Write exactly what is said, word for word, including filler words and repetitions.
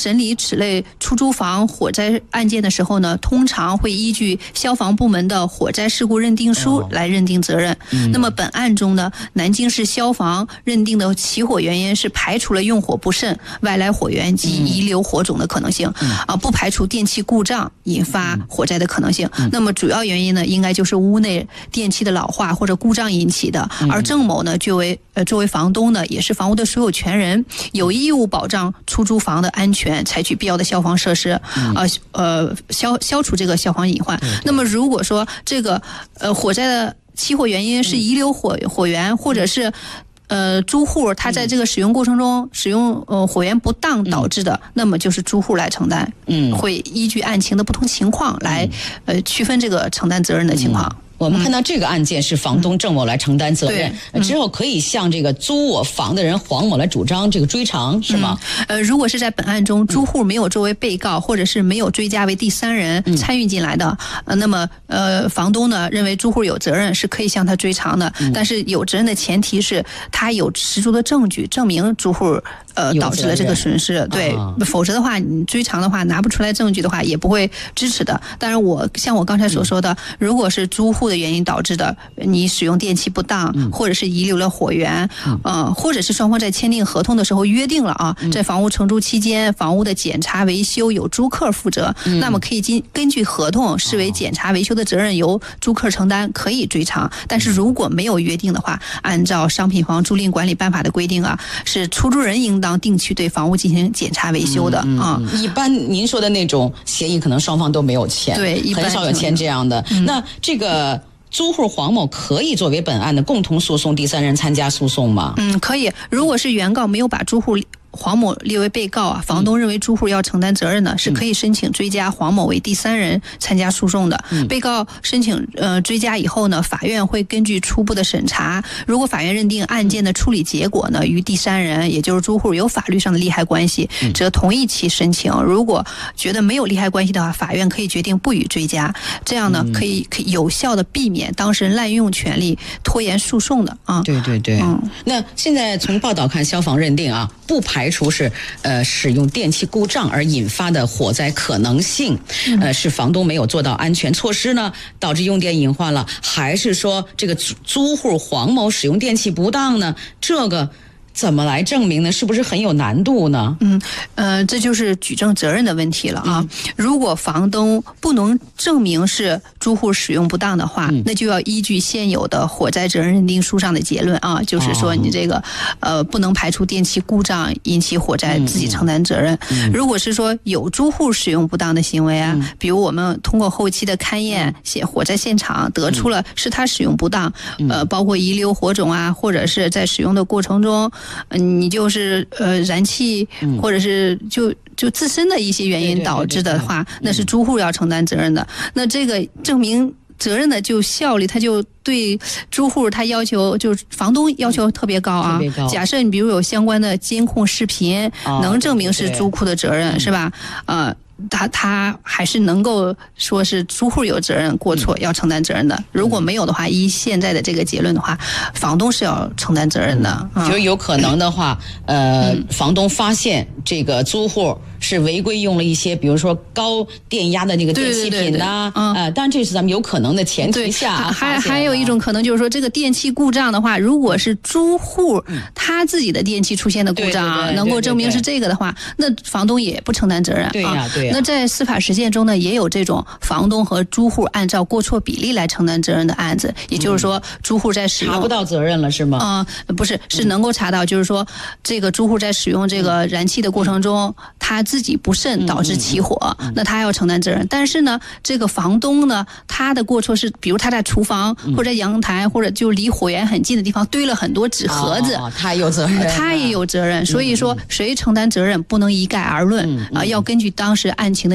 审理此类出租房火灾案件的时候呢，通常会依据消防部门的火灾事故认定书来认定责任。哦嗯、那么本案中呢，南京市消防认定的起火原因是排除了用火不慎、外来火源及遗留火种的可能性，嗯、啊，不排除电器故障引发火灾的可能性。嗯、那么主要原因呢，应该就是屋内电器的老化或者故障引起的。嗯、而郑某呢，作为呃作为房东呢，也是房屋的所有权人，有义务保障出租房的安全，采取必要的消防设施，嗯、呃呃消消除这个消防隐患。对对，那么如果说这个呃火灾的起火原因是遗留火火源，或者是呃租户他在这个使用过程中使用呃火源不当导致的，嗯、那么就是租户来承担，嗯，会依据案情的不同情况来呃区分这个承担责任的情况。嗯我们看到这个案件是房东郑某来承担责任，嗯、之后可以向这个租我房的人黄某来主张这个追偿，是吗？ 嗯、呃，如果是在本案中租户没有作为被告，或者是没有追加为第三人参与进来的，嗯、呃，那么呃，房东呢认为租户有责任，是可以向他追偿的。嗯、但是有责任的前提是他有十足的证据证明租户呃导致了这个损失，对，啊、否则的话你追偿的话拿不出来证据的话也不会支持的。当然我像我刚才所说的，嗯、如果是租户的原因导致的，你使用电器不当，嗯、或者是遗留了火源，嗯、呃，或者是双方在签订合同的时候约定了啊，嗯、在房屋承租期间，房屋的检查维修由租客负责，嗯、那么可以根根据合同视为检查维修的责任由租客承担，可以追偿。但是如果没有约定的话，按照商品房租赁管理办法的规定啊，是出租人应当定期对房屋进行检查维修的啊。 嗯嗯、一般您说的那种协议，可能双方都没有签， 对，一般很少有签这样的。嗯、那这个租户黄某可以作为本案的共同诉讼第三人参加诉讼吗？ 嗯，可以。如果是原告没有把租户黄某列为被告啊，房东认为租户要承担责任呢，嗯、是可以申请追加黄某为第三人参加诉讼的。嗯、被告申请呃追加以后呢，法院会根据初步的审查，如果法院认定案件的处理结果呢与第三人也就是租户有法律上的利害关系，嗯、则同意其申请。如果觉得没有利害关系的话，法院可以决定不予追加，这样呢、嗯、可以可以有效的避免当事人滥用权利拖延诉讼的啊。 对对对。嗯，那现在从报道看，消防认定啊，不排除是呃使用电器故障而引发的火灾可能性，呃是房东没有做到安全措施呢，导致用电隐患了，还是说这个租租户黄某使用电器不当呢？这个怎么来证明呢？是不是很有难度呢？ 嗯，呃，这就是举证责任的问题了啊。嗯、如果房东不能证明是租户使用不当的话，嗯、那就要依据现有的火灾责任认定书上的结论啊，就是说你这个、哦、呃不能排除电器故障引起火灾自己承担责任。嗯、如果是说有租户使用不当的行为啊，嗯、比如我们通过后期的勘验现火灾现场得出了是他使用不当，嗯、呃，包括遗留火种啊，或者是在使用的过程中。嗯，你就是呃燃气或者是就就自身的一些原因导致的话，那是租户要承担责任的。那这个证明责任的就效力，他就对租户他要求，就是房东要求特别高啊。高假设你比如有相关的监控视频，哦、能证明是租户的责任，对对对是吧？呃。他他还是能够说是租户有责任过错要承担责任的，如果没有的话，依现在的这个结论的话，房东是要承担责任的。 嗯、就有可能的话，呃，嗯、房东发现这个租户是违规用了一些，比如说高电压的那个电器品呐，啊，呃，当然这是咱们有可能的前提下。 还还有一种可能就是说，这个电器故障的话，如果是租户他自己的电器出现的故障，能够证明是这个的话，那房东也不承担责任。 对呀，对。 那在司法实践中呢，也有这种房东和租户按照过错比例来承担责任的案子，也就是说，租户在使用查不到责任了是吗？ 啊、呃，不是，是能够查到，就是说，这个租户在使用这个燃气的过程中，他自己不慎导致起火，那他要承担责任。但是呢，这个房东呢，他的过错是，比如他在厨房或者阳台或者就离火源很近的地方堆了很多纸盒子， 哦、他有责任， 他也有责任。所以说，谁承担责任不能一概而论啊、呃，要根据当时案情的